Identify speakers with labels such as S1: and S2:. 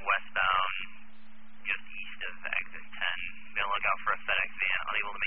S1: westbound, just east of exit 10. Be on the lookout for a FedEx van, unable to